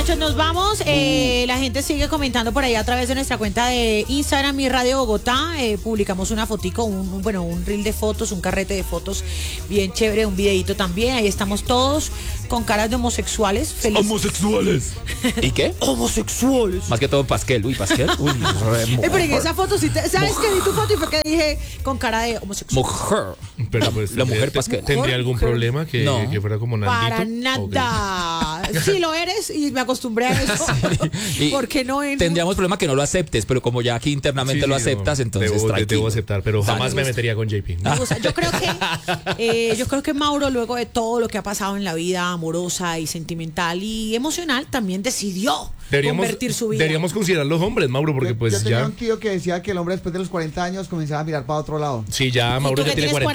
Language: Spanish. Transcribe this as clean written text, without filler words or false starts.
muchachos, nos vamos. La gente sigue comentando por ahí a través de nuestra cuenta de Instagram y Radio Bogotá. Publicamos una fotico, un reel de fotos, un carrete de fotos bien chévere, un videito también. Ahí estamos todos con caras de homosexuales. Felices. ¡Homosexuales! ¿Y qué? Homosexuales. Más que todo Pasquel. Uy, Pasquel. Uy, pero en esa foto, ¿sabes qué? Vi tu foto y fue que dije con cara de homosexual. Mujer. Pero pues, la mujer Pasquel. ¿Tendría algún problema que fuera como Nandito? Para nada. Sí lo eres y me acostumbré a eso. Sí. ¿Por qué no? Tendríamos problema que no lo aceptes, pero como ya aquí internamente lo aceptas, entonces debo aceptar, pero jamás me metería con JP. Yo creo que Mauro, luego de todo lo que ha pasado en la vida amorosa y sentimental y emocional, también decidió convertir su vida. Deberíamos considerar los hombres, Mauro, porque yo tenía un tío que decía que el hombre después de los 40 años comenzaba a mirar para otro lado. Sí, ya Mauro ya tiene 40.